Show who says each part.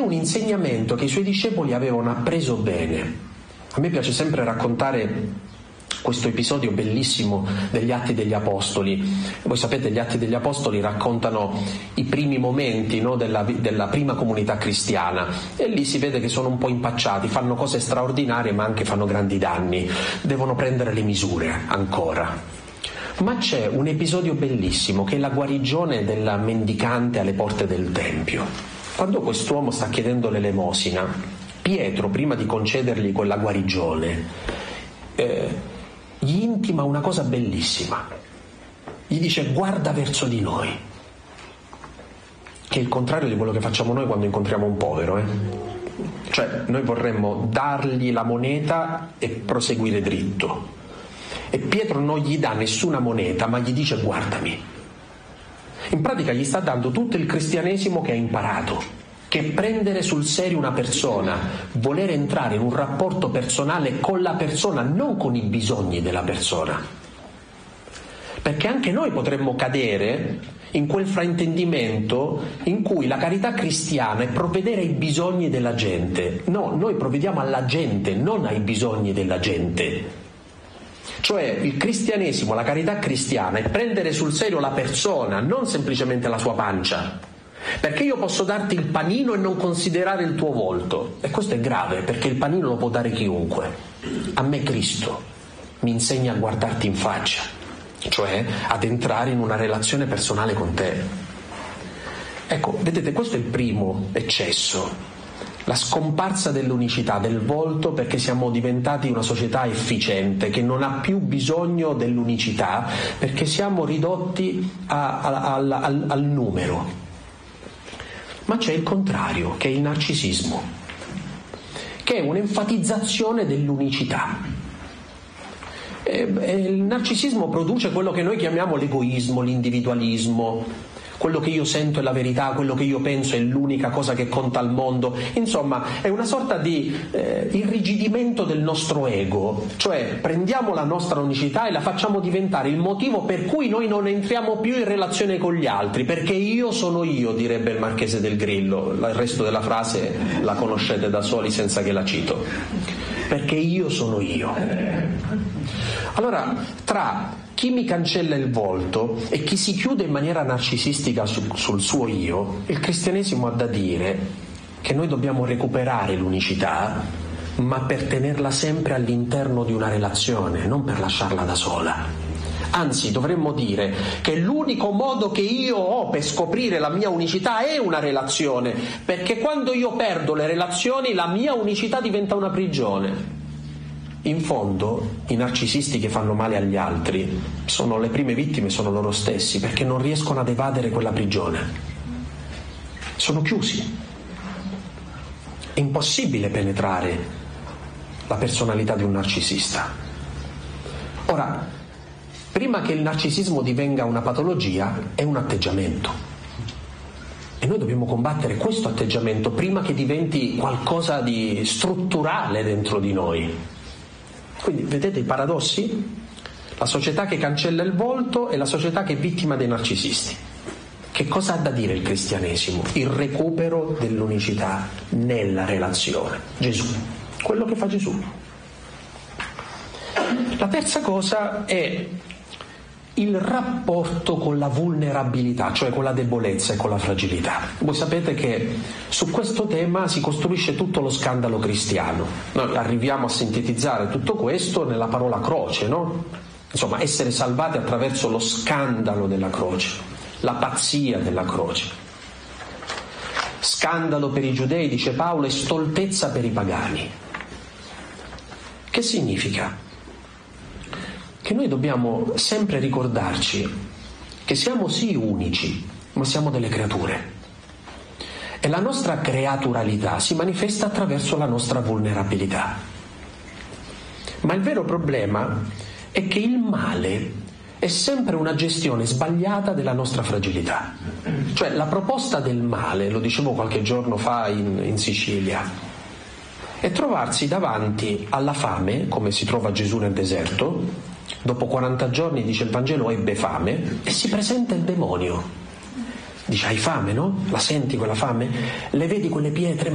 Speaker 1: un insegnamento che i suoi discepoli avevano appreso bene. A me piace sempre raccontare questo episodio bellissimo degli Atti degli Apostoli. Voi sapete, gli Atti degli Apostoli raccontano i primi momenti, no, della prima comunità cristiana, e lì si vede che sono un po' impacciati, fanno cose straordinarie ma anche fanno grandi danni, devono prendere le misure ancora. Ma c'è un episodio bellissimo che è la guarigione della mendicante alle porte del Tempio. Quando quest'uomo sta chiedendo l'elemosina, Pietro, prima di concedergli quella guarigione, gli intima una cosa bellissima. Gli dice: guarda verso di noi, che è il contrario di quello che facciamo noi quando incontriamo un povero, Cioè, noi vorremmo dargli la moneta e proseguire dritto, e Pietro non gli dà nessuna moneta, ma gli dice: guardami. In pratica gli sta dando tutto il cristianesimo che ha imparato, che prendere sul serio una persona, voler entrare in un rapporto personale con la persona, non con i bisogni della persona. Perché anche noi potremmo cadere in quel fraintendimento in cui la carità cristiana è provvedere ai bisogni della gente. No, noi provvediamo alla gente, non ai bisogni della gente. Cioè il cristianesimo, la carità cristiana è prendere sul serio la persona, non semplicemente la sua pancia. Perché io posso darti il panino e non considerare il tuo volto, e questo è grave, perché il panino lo può dare chiunque. A me Cristo mi insegna a guardarti in faccia, cioè ad entrare in una relazione personale con te. Ecco, vedete, questo è il primo eccesso, la scomparsa dell'unicità del volto, perché siamo diventati una società efficiente che non ha più bisogno dell'unicità, perché siamo ridotti al numero. Ma c'è il contrario, che è il narcisismo, che è un'enfatizzazione dell'unicità. Il narcisismo produce quello che noi chiamiamo l'egoismo, l'individualismo, quello che io sento è la verità, quello che io penso è l'unica cosa che conta al mondo. Insomma, è una sorta di irrigidimento del nostro ego, cioè prendiamo la nostra unicità e la facciamo diventare il motivo per cui noi non entriamo più in relazione con gli altri, perché io sono io, direbbe il Marchese del Grillo. Il resto della frase la conoscete da soli senza che la cito. Perché io sono io. Allora, tra chi mi cancella il volto e chi si chiude in maniera narcisistica sul suo io, il cristianesimo ha da dire che noi dobbiamo recuperare l'unicità, ma per tenerla sempre all'interno di una relazione, non per lasciarla da sola. Anzi, dovremmo dire che l'unico modo che io ho per scoprire la mia unicità è una relazione, perché quando io perdo le relazioni la mia unicità diventa una prigione. In fondo, i narcisisti che fanno male agli altri sono le prime vittime, sono loro stessi, perché non riescono ad evadere quella prigione. Sono chiusi. È impossibile penetrare la personalità di un narcisista. Ora, prima che il narcisismo divenga una patologia, è un atteggiamento. E noi dobbiamo combattere questo atteggiamento prima che diventi qualcosa di strutturale dentro di noi. Quindi vedete i paradossi? La società che cancella il volto e la società che è vittima dei narcisisti. Che cosa ha da dire il cristianesimo? Il recupero dell'unicità nella relazione. Gesù, quello che fa Gesù. La terza cosa è il rapporto con la vulnerabilità, cioè con la debolezza e con la fragilità. Voi sapete che su questo tema si costruisce tutto lo scandalo cristiano. Noi arriviamo a sintetizzare tutto questo nella parola croce, no? Insomma, essere salvati attraverso lo scandalo della croce, la pazzia della croce. Scandalo per i giudei, dice Paolo, e stoltezza per i pagani. Che significa? Che noi dobbiamo sempre ricordarci che siamo sì unici, ma siamo delle creature. E la nostra creaturalità si manifesta attraverso la nostra vulnerabilità. Ma il vero problema è che il male è sempre una gestione sbagliata della nostra fragilità. Cioè la proposta del male, lo dicevo qualche giorno fa in Sicilia, è trovarsi davanti alla fame, come si trova Gesù nel deserto. Dopo 40 giorni, dice il Vangelo, ebbe fame e si presenta il demonio. Dice: hai fame, no? La senti quella fame? Le vedi quelle pietre?